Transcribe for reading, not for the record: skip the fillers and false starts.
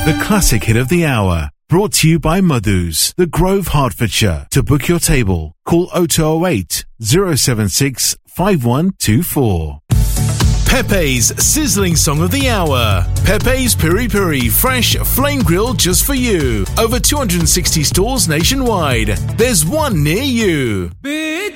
The classic hit of the hour. Brought to you by Madhu's, The Grove, Hertfordshire. To book your table, call 0208 076 5124. Pepe's sizzling song of the hour. Pepe's Piri Piri, fresh, flame grilled just for you. Over 260 stores nationwide. There's one near you.